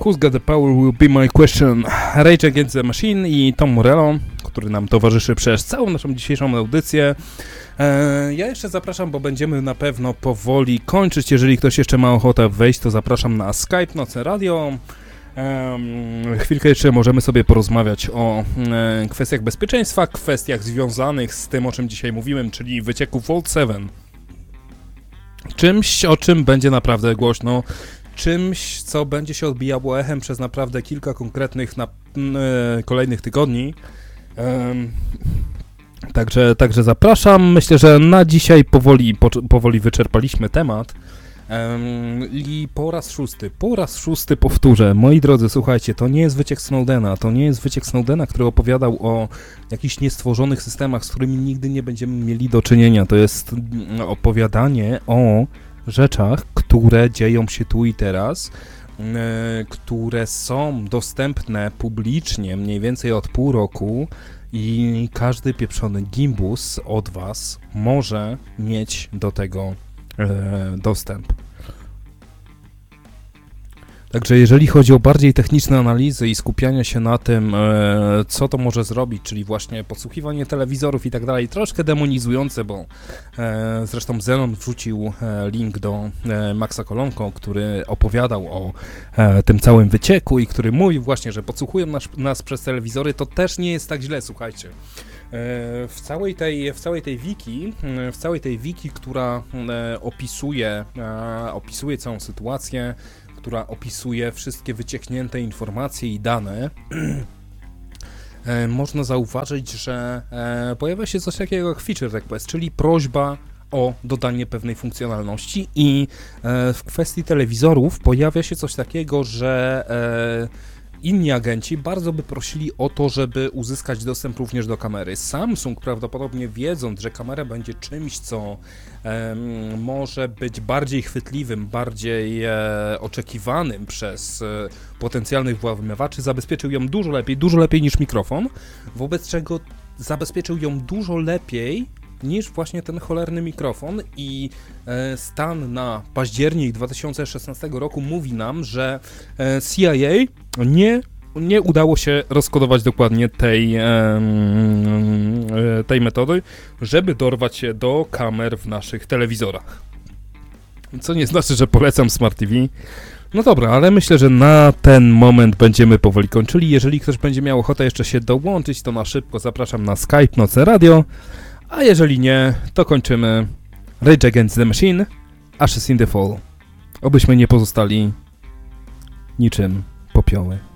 Who's Got The Power Will Be My Question. Rage Against the Machine i Tom Morello, który nam towarzyszy przez całą naszą dzisiejszą audycję. Ja jeszcze zapraszam, bo będziemy na pewno powoli kończyć. Jeżeli ktoś jeszcze ma ochotę wejść, to zapraszam na Skype Noce Radio. Chwilkę jeszcze możemy sobie porozmawiać o kwestiach bezpieczeństwa, kwestiach związanych z tym, o czym dzisiaj mówiłem, czyli wycieku Vault 7. Czymś, o czym będzie naprawdę głośno, czymś, co będzie się odbijało echem przez naprawdę kilka konkretnych kolejnych tygodni. Także zapraszam. Myślę, że na dzisiaj powoli wyczerpaliśmy temat. I po raz szósty powtórzę, moi drodzy, słuchajcie, to nie jest wyciek Snowdena, który opowiadał o jakichś niestworzonych systemach, z którymi nigdy nie będziemy mieli do czynienia. To jest opowiadanie o rzeczach, które dzieją się tu i teraz, które są dostępne publicznie mniej więcej od pół roku i każdy pieprzony gimbus od was może mieć do tego dostęp. Także jeżeli chodzi o bardziej techniczne analizy i skupianie się na tym, co to może zrobić, czyli właśnie podsłuchiwanie telewizorów i tak dalej, troszkę demonizujące, bo zresztą Zenon wrzucił link do Maxa Kolonko, który opowiadał o tym całym wycieku i który mówił właśnie, że podsłuchują nas przez telewizory, to też nie jest tak źle, słuchajcie. W całej tej wiki, która opisuje całą sytuację, która opisuje wszystkie wycieknięte informacje i dane, można zauważyć, że pojawia się coś takiego jak feature request, czyli prośba o dodanie pewnej funkcjonalności i w kwestii telewizorów pojawia się coś takiego, że inni agenci bardzo by prosili o to, żeby uzyskać dostęp również do kamery. Samsung prawdopodobnie, wiedząc, że kamera będzie czymś, co może być bardziej chwytliwym, bardziej oczekiwanym przez potencjalnych włamywaczy, zabezpieczył ją dużo lepiej niż mikrofon, wobec czego zabezpieczył ją dużo lepiej niż właśnie ten cholerny mikrofon i stan na październik 2016 roku mówi nam, że CIA nie udało się rozkodować dokładnie tej metody, żeby dorwać się do kamer w naszych telewizorach. Co nie znaczy, że polecam Smart TV. No dobra, ale myślę, że na ten moment będziemy powoli kończyli. Jeżeli ktoś będzie miał ochotę jeszcze się dołączyć, to na szybko zapraszam na Skype Noce Radio. A jeżeli nie, to kończymy Rage Against the Machine, Ashes in the Fall. Obyśmy nie pozostali niczym popioły.